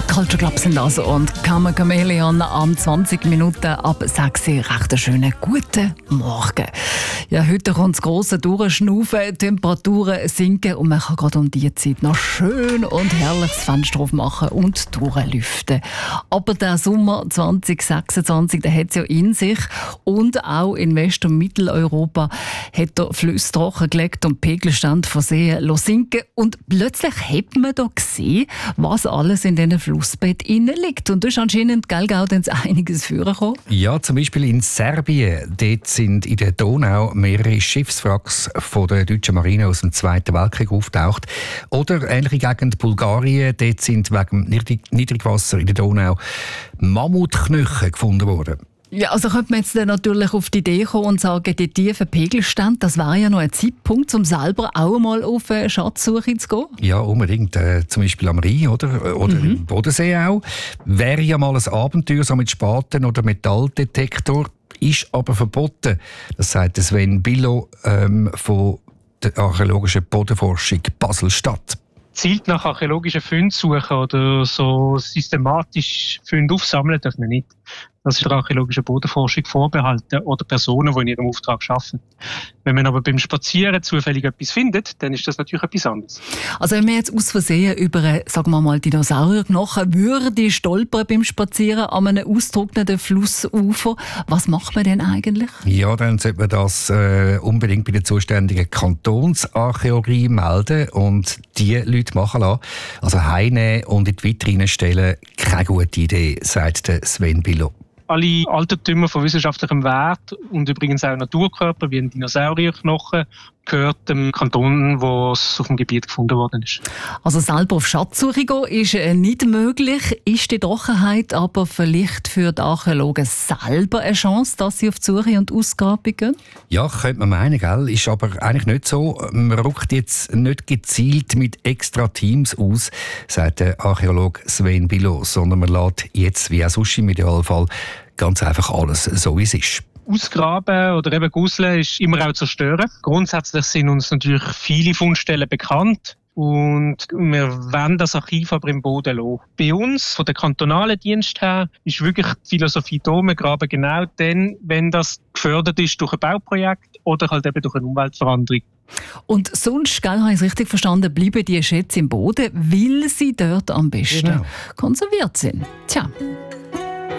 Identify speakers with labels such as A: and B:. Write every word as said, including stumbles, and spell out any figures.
A: Culture Club sind das und Karma Chameleon am zwanzig Minuten ab sechs Uhr. Recht einen schönen guten Morgen. Ja, heute kommt das grosse Durchschnaufen, Temperaturen sinken und man kann gerade um diese Zeit noch schön und herrlich das Fenster aufmachen und durchlüften. Aber der Sommer zwanzig sechsundzwanzig, der hat es ja in sich und auch in West- und Mitteleuropa hat der Flüsse trockengelegt und Pegelstand von Seen sinken und plötzlich hat man da gesehen, was alles in diesen Flussbett liegt. Und da ist anscheinend Gallgau einiges vorgekommen.
B: Ja, zum Beispiel in Serbien. Dort sind in der Donau mehrere Schiffswracks von der deutschen Marine aus dem Zweiten Weltkrieg auftaucht. Oder ähnliche Gegend Bulgarien. Dort sind wegen Niedrig- Niedrigwasser in der Donau Mammutknochen gefunden worden.
A: Ja, also könnte man jetzt dann natürlich auf die Idee kommen und sagen, die tiefen Pegelstände, das wäre ja noch ein Zeitpunkt, um selber auch mal auf eine Schatzsuche zu gehen?
B: Ja, unbedingt. Äh, zum Beispiel am Rhein oder, oder mhm. im Bodensee auch. Wäre ja mal ein Abenteuer so mit Spaten oder Metalldetektor, ist aber verboten. Das sagt Sven Billo ähm, von der archäologischen Bodenforschung Basel-Stadt.
C: Zielt nach archäologischen Funden suchen oder so systematisch Funde aufsammeln darf man nicht. Das ist der archäologischen Bodenforschung vorbehalten oder Personen, die in ihrem Auftrag arbeiten. Wenn man aber beim Spazieren zufällig etwas findet, dann ist das natürlich etwas anderes.
A: Also wenn man jetzt aus Versehen über einen, sagen wir mal, Dinosaurierknochen würde stolpern beim Spazieren an einem ausgetrockneten Flussufer, was macht man denn eigentlich?
B: Ja, dann sollte man das äh, unbedingt bei der zuständigen Kantonsarchäologie melden und die Leute machen lassen. Also heimnehmen und in die Vitrine stellen, keine gute Idee, sagt der Sven Billo.
C: Alle Altertümer von wissenschaftlichem Wert und übrigens auch Naturkörper wie ein Dinosaurierknochen gehört dem Kanton, wo es auf dem Gebiet gefunden worden ist.
A: Also selber auf Schatzsuche gehen ist nicht möglich, ist die Trockenheit aber vielleicht für die Archäologen selber eine Chance, dass sie auf die Suche und Ausgrabung gehen?
B: Ja, könnte man meinen, gell? Ist aber eigentlich nicht so. Man rückt jetzt nicht gezielt mit extra Teams aus, sagt der Archäologe Sven Billo, sondern man lässt jetzt, wie auch sonst im Idealfall, ganz einfach alles so, wie es ist.
C: Ausgraben oder eben Gusseln ist immer auch zerstören. Grundsätzlich sind uns natürlich viele Fundstellen bekannt und wir wollen das Archiv aber im Boden lassen. Bei uns, von der kantonalen Dienst her, ist wirklich die Philosophie da, wir graben genau dann, wenn das gefördert ist durch ein Bauprojekt oder halt eben durch eine Umweltveränderung.
A: Und sonst, gell, habe ich es richtig verstanden, bleiben die Schätze im Boden, weil sie dort am besten
B: Genau.
A: konserviert sind. Tja.